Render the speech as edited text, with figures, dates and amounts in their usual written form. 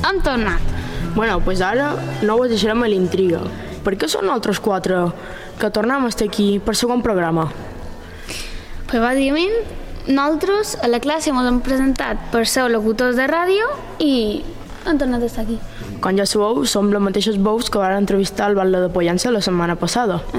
hem tornat. Bueno, doncs ara no us deixarem a l'intriga. Per què són altres quatre que tornem a estar aquí per segon programa? Pues bàsicament, nosaltres a la classe ens hem presentat per ser locutors de ràdio i hem tornat a estar aquí. Com ja sabeu, som les mateixes veus que van entrevistar al Batlle de Pollença la setmana passada.